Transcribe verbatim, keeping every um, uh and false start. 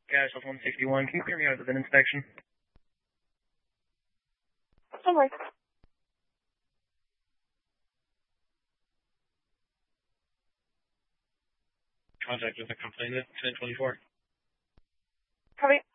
Cash Health one sixty-one. Can you clear me out of the VIN inspection? Don't worry. Contact with the complainant, ten twenty-four. Copy.